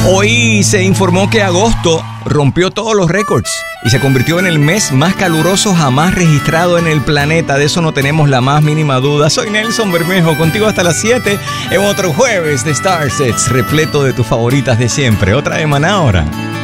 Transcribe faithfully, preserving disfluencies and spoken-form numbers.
Hoy se informó que agosto rompió todos los récords y se convirtió en el mes más caluroso jamás registrado en el planeta. De eso no tenemos la más mínima duda. Soy Nelson Bermejo, contigo hasta las siete en otro jueves de Starsets, repleto de tus favoritas de siempre. Otra de Maná ahora.